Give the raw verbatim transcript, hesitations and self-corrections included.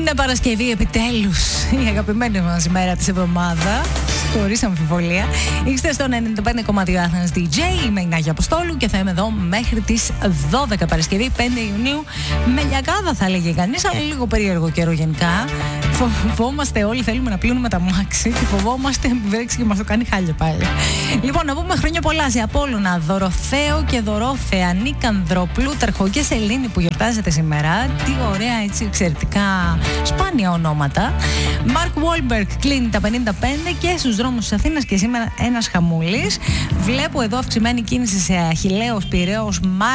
Είναι Παρασκευή επιτέλους, η αγαπημένη μας ημέρα της εβδομάδας, χωρίς αμφιβολία. Είστε στο ενενήντα πέντε κόμμα δύο Athens ντι τζέι, είμαι η Νάγια Αποστόλου και θα είμαι εδώ μέχρι τις δώδεκα. Παρασκευή πέντε Ιουνίου, με λιακάδα θα έλεγε κανείς, αλλά λίγο περίεργο καιρό γενικά. Φοβόμαστε όλοι, θέλουμε να πλύνουμε τα μάξι και φοβόμαστε να βρέξει και μας το κάνει χάλια πάλι. Λοιπόν, να πούμε χρόνια πολλά σε Απόλλωνα, Δωροθέο και Δωρόθεα, Νίκανδρο, Πλούταρχο και Σελήνη που γιορτάζεται σήμερα. Τι ωραία, έτσι εξαιρετικά σπάνια ονόματα. Μαρκ Βόλμπεργκ κλείνει τα πενήντα πέντε και στους δρόμους της Αθήνας και σήμερα ένας χαμούλης. Βλέπω εδώ αυξημένη κίνηση σε Αχιλλέος, Πειραιώς,